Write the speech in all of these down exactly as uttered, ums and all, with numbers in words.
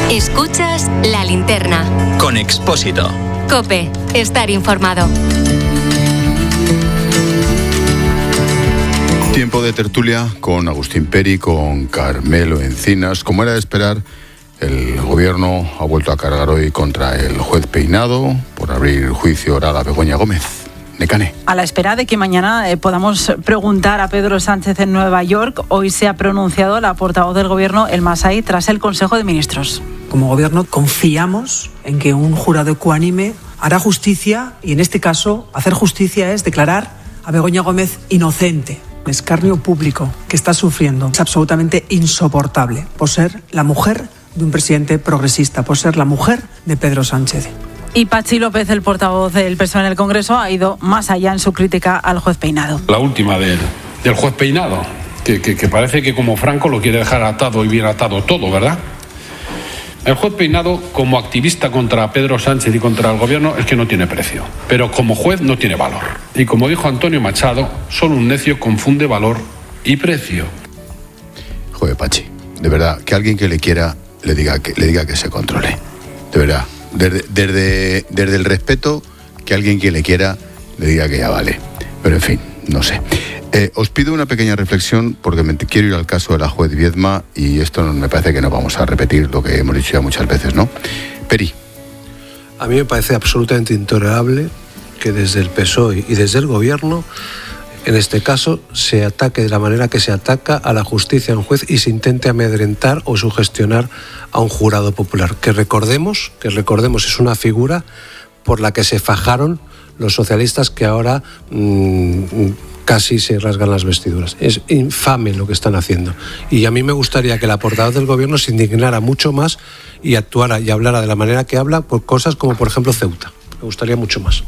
Escuchas La Linterna. Con Expósito. COPE. Estar informado. Tiempo de tertulia con Agustín Peri, con Carmelo Encinas. Como era de esperar, el gobierno ha vuelto a cargar hoy contra el juez Peinado por abrir juicio oral a Begoña Gómez. Necane. A la espera de que mañana eh, podamos preguntar a Pedro Sánchez en Nueva York, hoy se ha pronunciado la portavoz del gobierno, El Masai, tras el Consejo de Ministros. Como gobierno confiamos en que un jurado ecuánime hará justicia, y en este caso hacer justicia es declarar a Begoña Gómez inocente. El escarnio público que está sufriendo es absolutamente insoportable por ser la mujer de un presidente progresista, por ser la mujer de Pedro Sánchez. Y Patxi López, el portavoz del P S O E en el Congreso, ha ido más allá en su crítica al juez Peinado. La última del, del juez Peinado, que, que, que parece que como Franco lo quiere dejar atado y bien atado todo, ¿verdad? El juez Peinado, como activista contra Pedro Sánchez y contra el gobierno, es que no tiene precio. Pero como juez no tiene valor. Y como dijo Antonio Machado, solo un necio confunde valor y precio. Joder, Pachi, de verdad, que alguien que le quiera le diga que, le diga que se controle. De verdad. Desde, desde, desde el respeto, que alguien que le quiera le diga que ya vale. Pero en fin, no sé. Eh, os pido una pequeña reflexión porque me quiero ir al caso de la juez Viedma y esto no, me parece que no vamos a repetir lo que hemos dicho ya muchas veces, ¿no? Peri. A mí me parece absolutamente intolerable que desde el P S O E y desde el gobierno, en este caso, se ataque de la manera que se ataca a la justicia de un juez y se intente amedrentar o sugestionar a un jurado popular. Que recordemos, que recordemos es una figura por la que se fajaron los socialistas que ahora mmm, casi se rasgan las vestiduras. Es infame lo que están haciendo. Y a mí me gustaría que la portavoz del gobierno se indignara mucho más y actuara y hablara de la manera que habla por cosas como, por ejemplo, Ceuta. Me gustaría mucho más.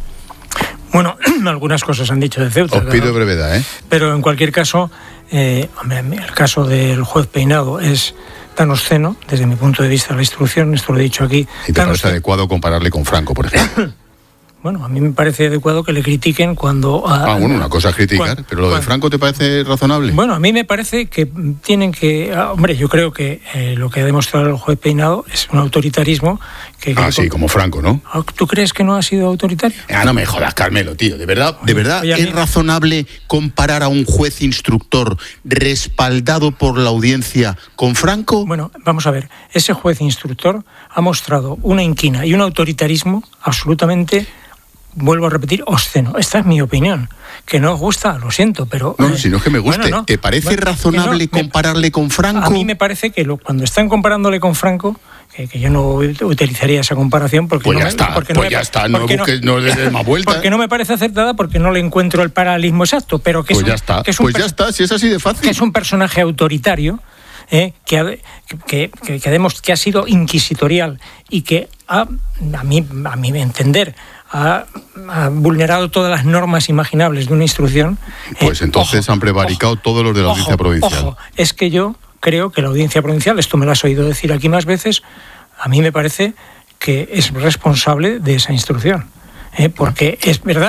Bueno, algunas cosas han dicho de Ceuta. Os pido ¿no? brevedad, ¿eh? Pero en cualquier caso, eh, el caso del juez Peinado es tan obsceno, desde mi punto de vista de la instrucción, esto lo he dicho aquí. ¿Y te parece adecuado compararle con Franco, por ejemplo? Bueno, a mí me parece adecuado que le critiquen cuando... Ah, bueno, una cosa es criticar, cuando, pero lo de Franco, ¿te parece razonable? Bueno, a mí me parece que tienen que... Hombre, yo creo que eh, lo que ha demostrado el juez Peinado es un autoritarismo que... Ah, que sí, como Franco, ¿no? ¿Tú crees que no ha sido autoritario? Ah, no me jodas, Carmelo, tío. ¿De verdad, oye, de verdad oye, es mí... razonable comparar a un juez instructor respaldado por la audiencia con Franco? Bueno, vamos a ver. Ese juez instructor ha mostrado una inquina y un autoritarismo absolutamente... Vuelvo a repetir, obsceno. Esta es mi opinión. Que no os gusta, lo siento, pero... No, eh, si no es que me guste. Bueno, no, ¿te parece bueno, razonable no, compararle me, con Franco? A mí me parece que lo, cuando están comparándole con Franco, que, que yo no utilizaría esa comparación porque pues no ya me, está, porque pues no ya me, está, no busques, no le des más vuelta. Porque no me parece acertada, porque no le encuentro el paralelismo exacto, pero que pues es un, ya está, que es un pues ya está, si es así de fácil. Que es un personaje autoritario, eh, que, ha, que, que, que, demos, que ha sido inquisitorial y que ha, a mí, a mi entender... Ha, ha vulnerado todas las normas imaginables de una instrucción. Pues eh, entonces ojo, han prevaricado ojo, todos los de la audiencia ojo, provincial. Ojo, es que yo creo que la audiencia provincial, esto me lo has oído decir aquí más veces, a mí me parece que es responsable de esa instrucción. Eh, porque es verdad